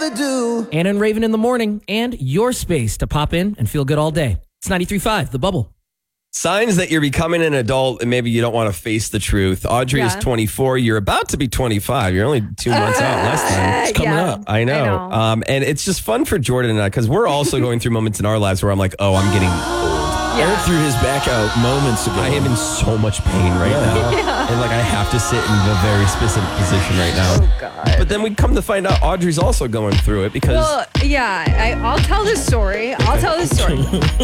to do. Anna and Raven in the morning, and your space to pop in and feel good all day. It's 93.5, The Bubble. Signs that you're becoming an adult and maybe you don't want to face the truth. Audrey is 24. You're about to be 25. You're only 2 months out, less than. It's coming up. I know. And it's just fun for Jordan and I because we're also going through moments in our lives where I'm like, oh, I'm getting old. Eric threw his back out moments ago. I am in so much pain right now. And like I have to sit in a very specific position right now. Oh, God. But then we come to find out Audrey's also going through it because... Well, yeah, I'll tell this story.